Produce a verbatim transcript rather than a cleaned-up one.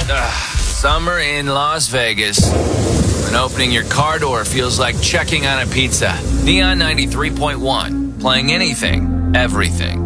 Ugh, summer in Las Vegas. When opening your car door feels like checking on a pizza. Neon ninety-three point one, playing anything, everything.